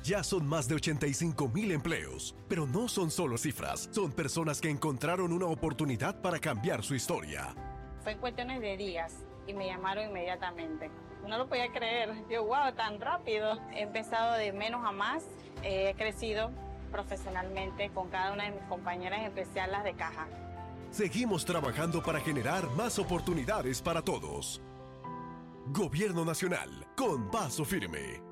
Ya son más de 85,000 empleos, pero no son solo cifras, son personas que encontraron una oportunidad para cambiar su historia. Fue en cuestiones de días y me llamaron inmediatamente. No lo podía creer. Yo, wow, tan rápido. He empezado de menos a más. He crecido profesionalmente con cada una de mis compañeras, en especial las de caja. Seguimos trabajando para generar más oportunidades para todos. Gobierno Nacional, con paso firme.